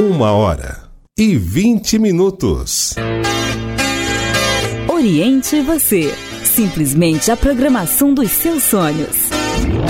1h20. Oriente você. Simplesmente a programação dos seus sonhos.